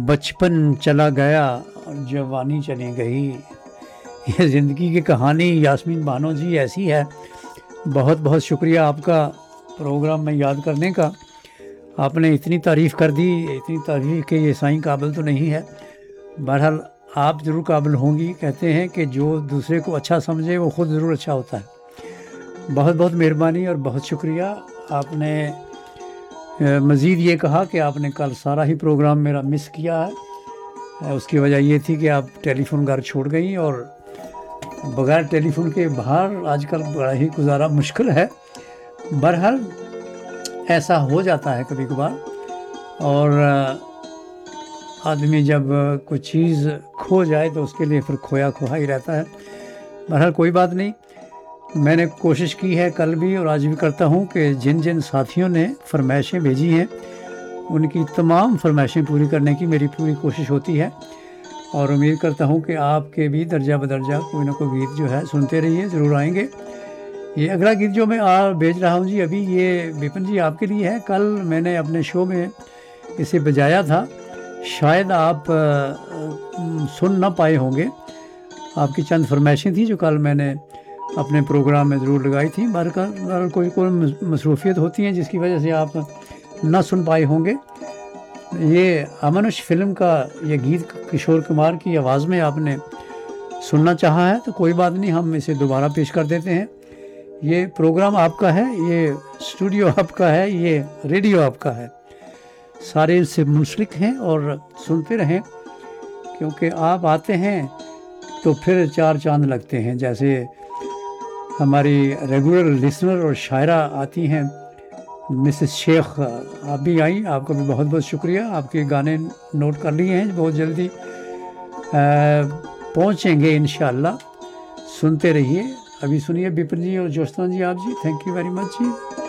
بچپن چلا گیا اور جوانی چلی گئی. یہ زندگی کی کہانی یاسمین بانو جی ایسی ہے. بہت بہت شکریہ آپ کا پروگرام میں یاد کرنے کا. آپ نے اتنی تعریف کر دی، اتنی تعریف کہ یہ سائیں قابل تو نہیں ہے. بہرحال آپ ضرور قابل ہوں گی. کہتے ہیں کہ جو دوسرے کو اچھا سمجھے وہ خود ضرور اچھا ہوتا ہے. بہت بہت مہربانی اور بہت شکریہ. آپ نے مزید یہ کہا کہ آپ نے کل سارا ہی پروگرام میرا مس کیا ہے. اس کی وجہ یہ تھی کہ آپ ٹیلی فون گھر چھوڑ گئیں، اور بغیر ٹیلی فون کے باہر آج کل بڑا ہی گزارا مشکل ہے. بہرحال ایسا ہو جاتا ہے کبھی کبھار، اور آدمی جب کوئی چیز کھو جائے تو اس کے لیے پھر کھویا کھویا ہی رہتا ہے. بہرحال کوئی بات نہیں. میں نے کوشش کی ہے کل بھی اور آج بھی کرتا ہوں کہ جن جن ساتھیوں نے فرمائشیں بھیجی ہیں ان کی تمام فرمائشیں پوری کرنے کی میری پوری کوشش ہوتی ہے. اور امید کرتا ہوں کہ آپ کے بھی درجہ بدرجہ کوئی نہ کوئی گیت جو ہے سنتے رہیے، ضرور آئیں گے. یہ اگلا گیت جو میں بھیج رہا ہوں جی ابھی، یہ بپن جی آپ کے لیے ہے. کل میں نے اپنے شو میں اسے بجایا تھا، شاید آپ سن نہ پائے ہوں گے. آپ کی چند فرمائشیں تھیں جو کل میں نے اپنے پروگرام میں ضرور لگائی تھیں. بہرحال کوئی مصروفیت ہوتی ہیں جس کی وجہ سے آپ نہ سن پائے ہوں گے. یہ امنش فلم کا یہ گیت کشور کمار کی آواز میں آپ نے سننا چاہا ہے تو کوئی بات نہیں، ہم اسے دوبارہ پیش کر دیتے ہیں. یہ پروگرام آپ کا ہے، یہ اسٹوڈیو آپ کا ہے، یہ ریڈیو آپ کا ہے. سارے اس سے منسلک ہیں اور سنتے رہیں، کیونکہ آپ آتے ہیں تو پھر چار چاند لگتے ہیں. جیسے ہماری ریگولر لسنر اور شاعرہ آتی ہیں مسز شیخ، آپ بھی آئیں. آپ کا بھی بہت بہت شکریہ. آپ کے گانے نوٹ کر لیے ہیں، بہت جلدی پہنچیں گے انشاءاللہ. سنتے رہیے. ابھی سنیے بپن جی اور جوشنا جی. آپ جی thank you very much G.